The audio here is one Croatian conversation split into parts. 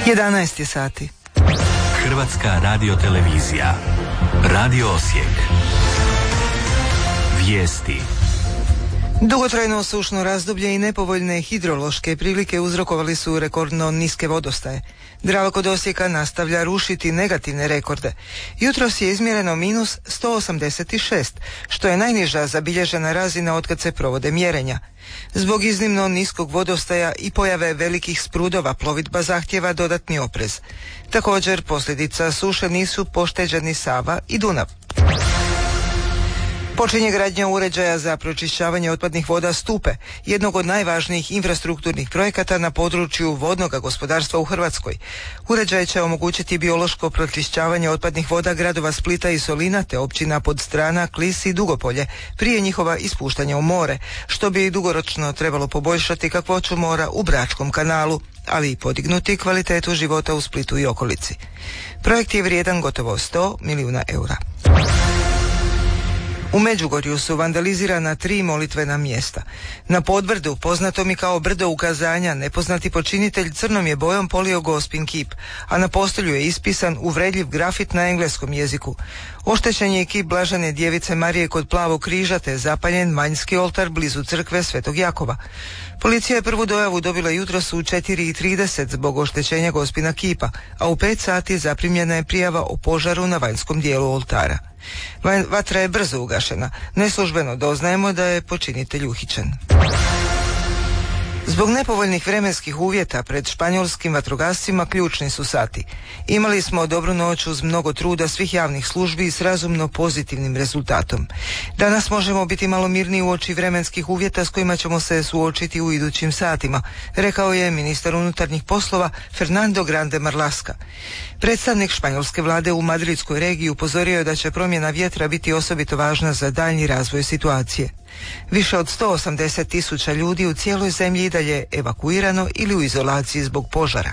11 sati. Hrvatska radiotelevizija. Radio Osijek. Vijesti. Dugotrajno sušno razdoblje i nepovoljne hidrološke prilike uzrokovali su rekordno niske vodostaje. Drava kod Osijeka nastavlja rušiti negativne rekorde. Jutros je izmjereno minus 186, što je najniža zabilježena razina otkad se provode mjerenja. Zbog iznimno niskog vodostaja i pojave velikih sprudova plovidba zahtjeva dodatni oprez. Također, posljedica suše nisu pošteđeni Sava i Dunav. Počinje gradnja uređaja za pročišćavanje otpadnih voda Stupe, jednog od najvažnijih infrastrukturnih projekata na području vodnog gospodarstva u Hrvatskoj. Uređaj će omogućiti biološko pročišćavanje otpadnih voda gradova Splita i Solina te općina Podstrana, Klis i Dugopolje prije njihova ispuštanja u more, što bi dugoročno trebalo poboljšati kakvoću mora u Bračkom kanalu, ali i podignuti kvalitetu života u Splitu i okolici. Projekt je vrijedan gotovo 100 milijuna eura. U Međugorju su vandalizirana 3 molitvena mjesta. Na Podbrdu, poznatom i kao brdo ukazanja, nepoznati počinitelj crnom je bojom polio Gospin kip, a na postolju je ispisan uvredljiv grafit na engleskom jeziku. Oštećen je kip Blažene djevice Marije kod Plavog križa te zapaljen manjski oltar blizu crkve Svetog Jakova. Policija je prvu dojavu dobila jutros u 4:30 zbog oštećenja Gospina kipa, a u 5 sati zaprimljena je prijava o požaru na vanjskom dijelu oltara. Vatra je brzo ugašena. Neslužbeno doznajemo da je počinitelj uhićen. Zbog nepovoljnih vremenskih uvjeta pred španjolskim vatrogascima ključni su sati. Imali smo dobru noć uz mnogo truda svih javnih službi s razumno pozitivnim rezultatom. Danas možemo biti malo mirniji uoči vremenskih uvjeta s kojima ćemo se suočiti u idućim satima, rekao je ministar unutarnjih poslova Fernando Grande Marlaska. Predstavnik španjolske vlade u madridskoj regiji upozorio je da će promjena vjetra biti osobito važna za daljnji razvoj situacije. Više od 180.000 ljudi u cijeloj zemlji i dalje evakuirano ili u izolaciji zbog požara.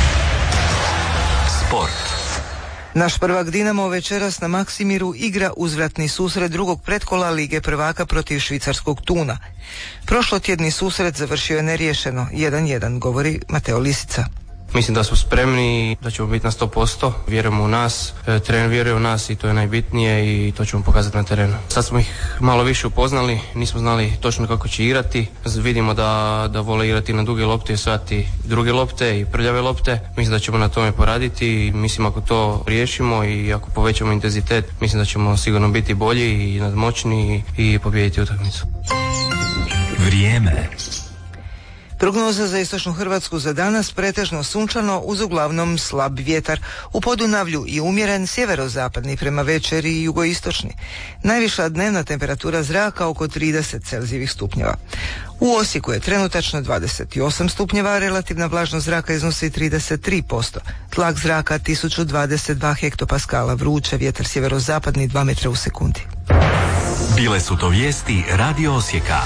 Sport. Naš prvak Dinamo večeras na Maksimiru igra uzvratni susret drugog pretkola Lige prvaka protiv švicarskog Tuna. Prošlotjedni susret završio je neriješeno, 1:1, govori Mateo Lisica. Mislim da smo spremni, da ćemo biti na 100%, vjerujemo u nas, trener vjeruje u nas i to je najbitnije i to ćemo pokazati na terenu. Sad smo ih malo više upoznali, nismo znali točno kako će igrati, vidimo da vole igrati na duge lopte i osvajati druge lopte i prljave lopte. Mislim da ćemo na tome poraditi i mislim ako to riješimo i ako povećamo intenzitet, mislim da ćemo sigurno biti bolji i nadmoćni i pobijediti utakmicu. Vrijeme. Prognoza za istočnu Hrvatsku za danas pretežno sunčano uz uglavnom slab vjetar. U Podunavlju i umjeren sjeverozapadni prema večeri i jugoistočni. Najviša dnevna temperatura zraka oko 30 Celzijevih stupnjeva. U Osijeku je trenutačno 28 stupnjeva, relativna vlažnost zraka iznosi 33%. Tlak zraka 1022 hektopaskala, vruće, vjetar sjeverozapadni 2 metra u sekundi. Bile su to vijesti Radio Osijeka.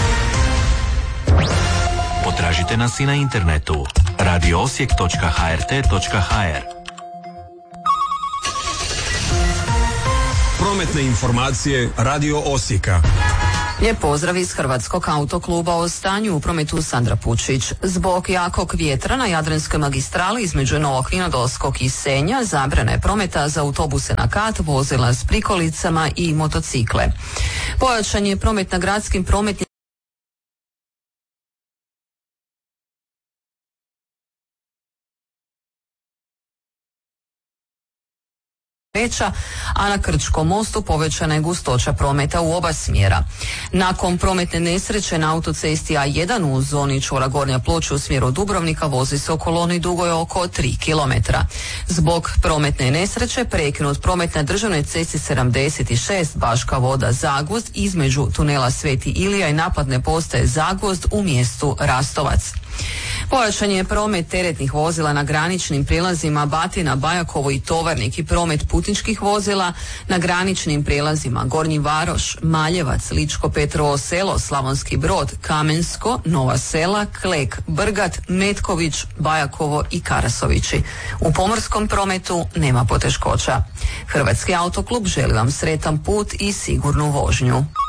Potražite nas i na internetu radioosijek.hrt.hr. Prometne informacije Radio Osijeka. Lijep pozdrav iz Hrvatskog autokluba. O stanju u prometu Sandra Pučić. Zbog jakog vjetra na Jadranskoj magistrali između Novog Vinodolskog i Senja zabrana je prometa za autobuse na kat, vozila s prikolicama i motocikle. Pojačan je promet na gradskim prometnim a na Krčkom mostu povećana je gustoća prometa u oba smjera. Nakon prometne nesreće na autocesti A1 u zoni čvora Gornja Ploča u smjeru Dubrovnika vozi se u koloni dugoj oko 3 km. Zbog prometne nesreće prekinut promet na državnoj cesti 76 Baška Voda Zagvozd između tunela Sveti Ilija i naplatne postaje Zagvozd u mjestu Rastovac. Pojačan je promet teretnih vozila na graničnim prijelazima Batina, Bajakovo i Tovarnik i promet putničkih vozila na graničnim prijelazima Gornji Varoš, Maljevac, Ličko Petrovo Selo, Slavonski Brod, Kamensko, Nova Sela, Klek, Brgat, Metković, Bajakovo i Karasovići. U pomorskom prometu nema poteškoća. Hrvatski autoklub želi vam sretan put i sigurnu vožnju.